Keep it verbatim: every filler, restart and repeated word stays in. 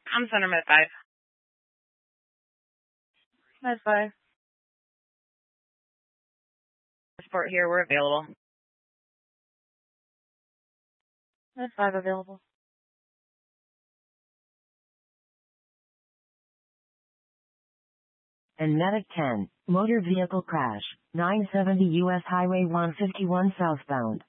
I'm Center Med five. Med five. Support here, we're available. Med five available. And Medic ten, motor vehicle crash, nine seventy U S Highway one fifty-one southbound.